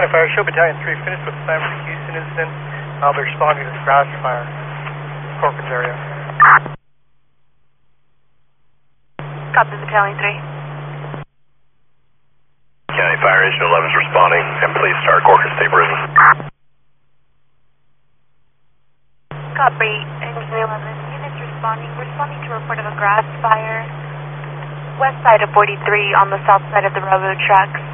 Fire, show Battalion 3 finished with the San Francisco Houston incident. I'll be responding to the grass fire, Corcoran's area. Copy, Battalion 3. County Fire, Agent 11 is responding, and please start Corcoran State Prison. Copy, Agent 11. Units responding. Responding to a report of a grass fire west side of 43 on the south side of the railroad tracks.